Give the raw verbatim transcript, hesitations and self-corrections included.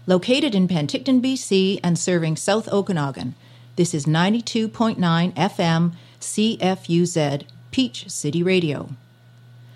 Located in Penticton, B C, and serving South Okanagan, this is ninety-two point nine F M C F U Z, Peach City Radio.